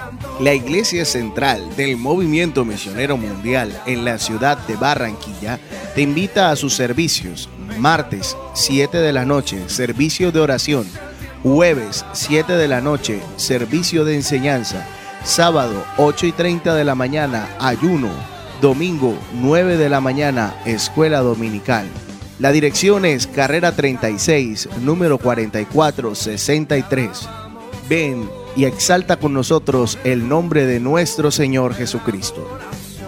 La Iglesia Central del Movimiento Misionero Mundial en la ciudad de Barranquilla te invita a sus servicios. Martes, 7 de la noche, servicio de oración. Jueves, 7 de la noche, servicio de enseñanza. Sábado, 8:30 de la mañana, ayuno. Domingo, 9 de la mañana, escuela dominical. La dirección es Carrera 36, número 4463. Ven y exalta con nosotros el nombre de nuestro Señor Jesucristo.